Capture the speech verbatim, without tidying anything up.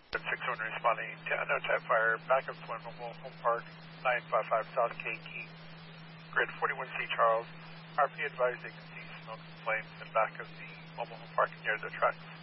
six one responding to unknown type fire, back up to one Mobile Home Park, nine five five South K Key, grid forty-one C Charles. R P advised they can see smoke and flames in the back of the Mobile Home Park near the trucks.